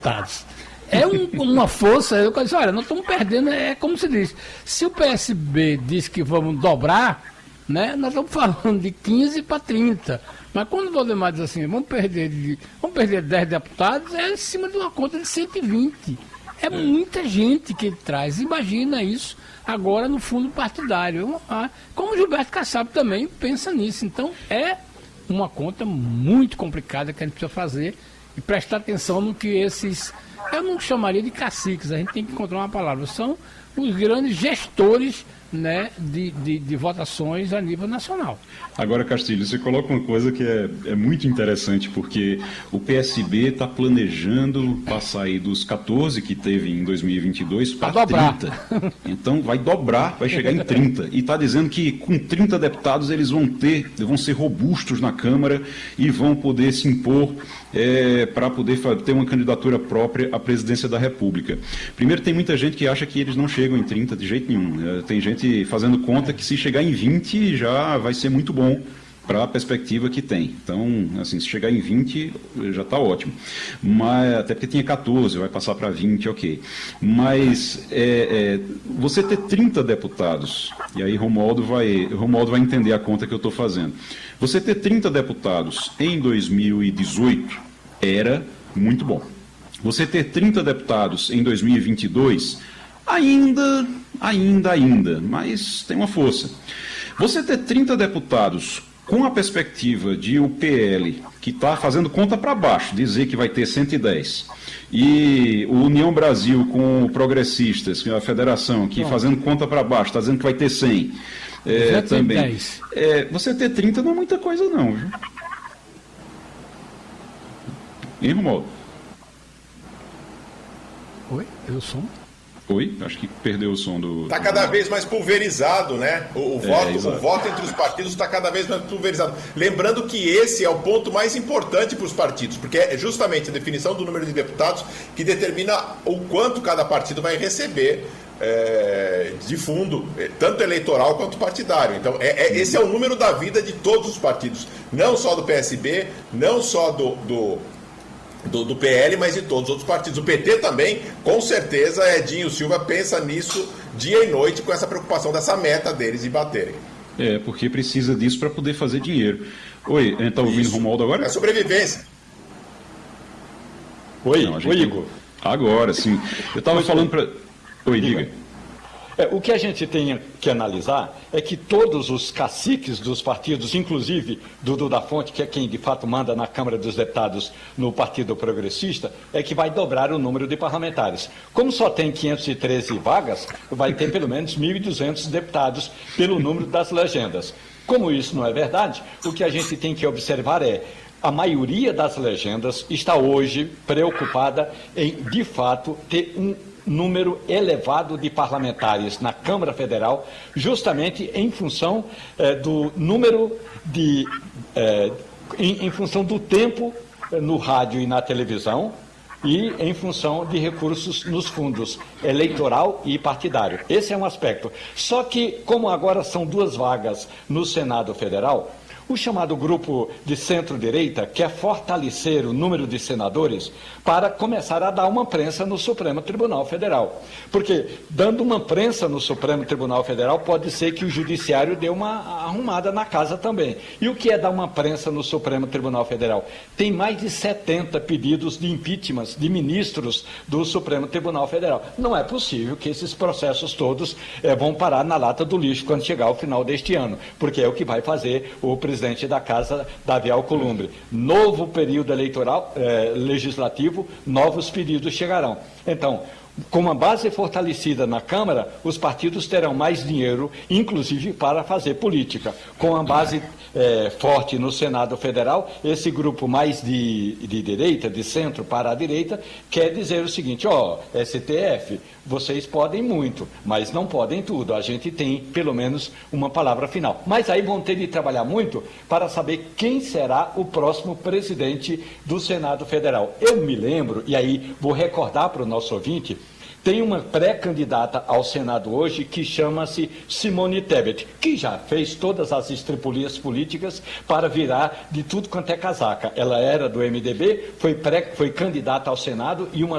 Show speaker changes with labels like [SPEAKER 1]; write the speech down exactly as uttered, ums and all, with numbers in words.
[SPEAKER 1] deputados. É um, uma força, eu disse, olha, nós estamos perdendo, é como se diz, se o P S B diz que vamos dobrar, né, nós estamos falando de quinze para trinta, mas quando o Valdemar diz assim, vamos perder, de, vamos perder dez deputados, é em cima de uma conta de cento e vinte. É muita gente que ele traz, imagina isso agora no fundo partidário. Como o Gilberto Kassab também pensa nisso, então é uma conta muito complicada que a gente precisa fazer e prestar atenção no que esses... Eu não chamaria de caciques, a gente tem que encontrar uma palavra. São os grandes gestores, né, de, de, de votações a nível nacional.
[SPEAKER 2] Agora, Castilho, você coloca uma coisa que é, é muito interessante, porque o P S B está planejando passar aí dos quatorze que teve em dois mil e vinte e dois para trinta. Então vai dobrar, vai chegar em trinta. E está dizendo que com trinta deputados eles vão ter, vão ser robustos na Câmara e vão poder se impor é, para poder ter uma candidatura própria à presidência da República. Primeiro, tem muita gente que acha que eles não chegam em trinta de jeito nenhum. Tem gente fazendo conta que se chegar em vinte já vai ser muito bom para a perspectiva que tem. Então, assim, se chegar em vinte já está ótimo. Mas, até porque tinha quatorze, vai passar para vinte, ok. Mas é, é, você ter trinta deputados, e aí Romualdo vai, Romualdo vai entender a conta que eu estou fazendo. Você ter trinta deputados em dois mil e dezoito era muito bom. Você ter trinta deputados em dois mil e vinte e dois, ainda, ainda, ainda, mas tem uma força. Você ter trinta deputados com a perspectiva de o P L, que está fazendo conta para baixo, dizer que vai ter cento e dez, e o União Brasil com o Progressistas, a federação, que fazendo conta para baixo, está dizendo que vai ter cem, é, também. É, você ter trinta não é muita coisa não, viu? Hein, Romualdo?
[SPEAKER 1] Oi, eu sou...
[SPEAKER 2] Oi? Acho que perdeu o som do...
[SPEAKER 3] Está cada vez mais pulverizado, né? O, o, voto, é, o voto entre os partidos está cada vez mais pulverizado. Lembrando que esse é o ponto mais importante para os partidos, porque é justamente a definição do número de deputados que determina o quanto cada partido vai receber é, de fundo, tanto eleitoral quanto partidário. Então, é, é, esse é o número da vida de todos os partidos, não só do P S B, não só do... do Do, do P L, mas de todos os outros partidos. O P T também, com certeza, Edinho Silva pensa nisso dia e noite com essa preocupação dessa meta deles de baterem.
[SPEAKER 2] É, porque precisa disso para poder fazer dinheiro. Oi, a gente está ouvindo o Romualdo agora?
[SPEAKER 3] É sobrevivência.
[SPEAKER 2] Oi, Não, Oi Igor. Agora, sim. Eu estava falando para... Oi, diga.
[SPEAKER 4] diga. É, o que a gente tem que analisar é que todos os caciques dos partidos, inclusive Dudu da Fonte, que é quem de fato manda na Câmara dos Deputados no Partido Progressista, é que vai dobrar o número de parlamentares. Como só tem quinhentas e treze vagas, vai ter pelo menos mil e duzentos deputados pelo número das legendas. Como isso não é verdade, o que a gente tem que observar é a maioria das legendas está hoje preocupada em, de fato, ter um número elevado de parlamentares na Câmara Federal, justamente em função eh, do número de... Eh, em, em função do tempo eh, no rádio e na televisão e em função de recursos nos fundos eleitoral e partidário. Esse é um aspecto. Só que, como agora são duas vagas no Senado Federal, o chamado grupo de centro-direita quer fortalecer o número de senadores para começar a dar uma prensa no Supremo Tribunal Federal. Porque, dando uma prensa no Supremo Tribunal Federal, pode ser que o Judiciário dê uma arrumada na casa também. E o que é dar uma prensa no Supremo Tribunal Federal? Tem mais de setenta pedidos de impeachment de ministros do Supremo Tribunal Federal. Não é possível que esses processos todos eh, vão parar na lata do lixo quando chegar ao final deste ano, porque é o que vai fazer o presidente presidente da Casa, Davi Alcolumbre. Novo período eleitoral, eh, legislativo, novos pedidos chegarão. Então, com uma base fortalecida na Câmara, os partidos terão mais dinheiro, inclusive para fazer política. Com a base é, forte no Senado Federal, esse grupo mais de, de direita, de centro para a direita, quer dizer o seguinte: ó, S T F, vocês podem muito, mas não podem tudo. A gente tem, pelo menos, uma palavra final. Mas aí vão ter de trabalhar muito para saber quem será o próximo presidente do Senado Federal. Eu me lembro, e aí vou recordar para o nosso ouvinte, tem uma pré-candidata ao Senado hoje que chama-se Simone Tebet, que já fez todas as estripulias políticas para virar de tudo quanto é casaca. Ela era do M D B, foi, pré, foi candidata ao Senado e uma